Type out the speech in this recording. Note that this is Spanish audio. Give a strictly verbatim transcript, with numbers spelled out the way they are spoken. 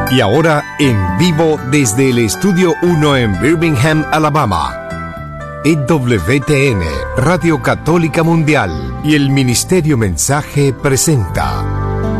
Y ahora, en vivo desde el Estudio uno en Birmingham, Alabama, E W T N, Radio Católica Mundial y el Ministerio Mensaje presenta